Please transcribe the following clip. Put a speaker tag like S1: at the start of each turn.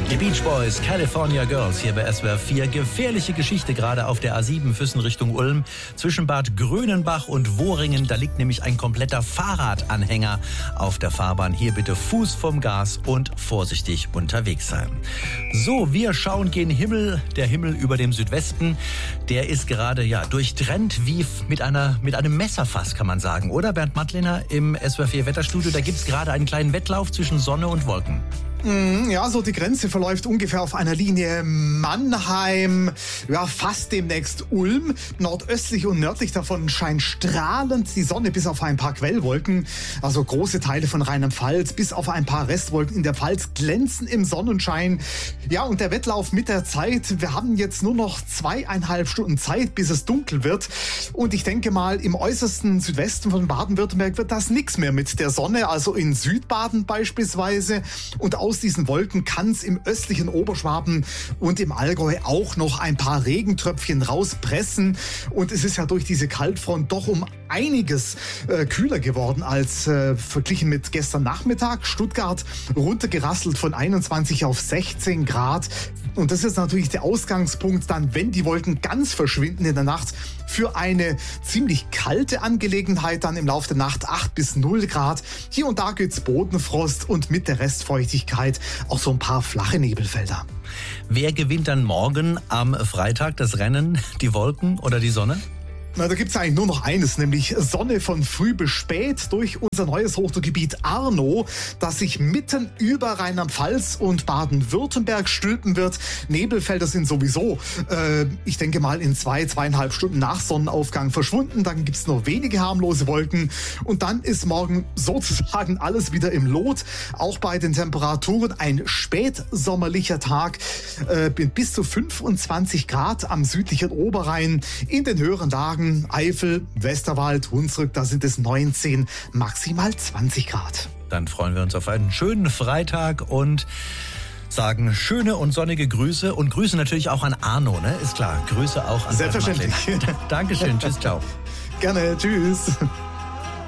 S1: Die Beach Boys, California Girls, hier bei SWR 4. Gefährliche Geschichte gerade auf der A7 Füssen Richtung Ulm. Zwischen Bad Grönenbach und Wohringen, da liegt nämlich ein kompletter Fahrradanhänger auf der Fahrbahn. Hier bitte Fuß vom Gas und vorsichtig unterwegs sein. So, wir schauen gen Himmel. Der Himmel über dem Südwesten, der ist gerade durchtrennt wie mit einem Messerfass, kann man sagen. Oder, Bernd Mattliner im SWR 4 Wetterstudio, da gibt es gerade einen kleinen Wettlauf zwischen Sonne und Wolken.
S2: Ja, so die Grenze verläuft ungefähr auf einer Linie Mannheim, fast demnächst Ulm. Nordöstlich und nördlich davon scheint strahlend die Sonne bis auf ein paar Quellwolken. Also große Teile von Rheinland-Pfalz bis auf ein paar Restwolken in der Pfalz glänzen im Sonnenschein. Ja, und der Wettlauf mit der Zeit. Wir haben jetzt nur noch 2,5 Stunden Zeit, bis es dunkel wird. Und ich denke mal, im äußersten Südwesten von Baden-Württemberg wird das nichts mehr mit der Sonne. Also in Südbaden beispielsweise. Und aus diesen Wolken kann es im östlichen Oberschwaben und im Allgäu auch noch ein paar Regentröpfchen rauspressen. Und es ist ja durch diese Kaltfront doch um einiges kühler geworden als verglichen mit gestern Nachmittag. Stuttgart runtergerasselt von 21 auf 16 Grad. Und das ist natürlich der Ausgangspunkt dann, wenn die Wolken ganz verschwinden in der Nacht, für eine ziemlich kalte Angelegenheit dann im Laufe der Nacht 8 bis 0 Grad. Hier und da gibt's Bodenfrost und mit der Restfeuchtigkeit auch so ein paar flache Nebelfelder.
S1: Wer gewinnt dann morgen am Freitag das Rennen? Die Wolken oder die Sonne?
S2: Na, da gibt's eigentlich nur noch eines, nämlich Sonne von früh bis spät durch unser neues Hochdruckgebiet Arno, das sich mitten über Rheinland-Pfalz und Baden-Württemberg stülpen wird. Nebelfelder sind sowieso, ich denke mal, in 2,5 Stunden nach Sonnenaufgang verschwunden. Dann gibt's nur wenige harmlose Wolken und dann ist morgen sozusagen alles wieder im Lot. Auch bei den Temperaturen ein spätsommerlicher Tag mit bis zu 25 Grad am südlichen Oberrhein. In den höheren Lagen Eifel, Westerwald, Hunsrück, da sind es 19, maximal 20 Grad.
S1: Dann freuen wir uns auf einen schönen Freitag und sagen schöne und sonnige Grüße und Grüße natürlich auch an Arno, ne? Ist klar, Grüße auch an
S2: Selbstverständlich.
S1: Dankeschön, tschüss, ciao.
S2: Gerne, tschüss.